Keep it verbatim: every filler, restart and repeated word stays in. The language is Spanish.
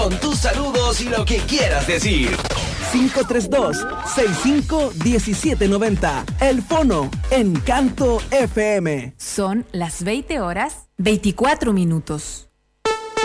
Con tus saludos y lo que quieras decir. cinco tres dos, seis cinco uno siete nueve cero. El Fono, Encanto F M. Son las veinte horas, veinticuatro minutos.